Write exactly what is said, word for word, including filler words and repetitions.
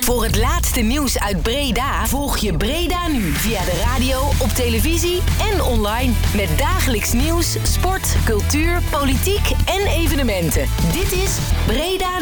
Voor het laatste nieuws uit Breda volg je Breda Nu via de radio, op televisie en online. Met dagelijks nieuws, sport, cultuur, politiek en evenementen. Dit is Breda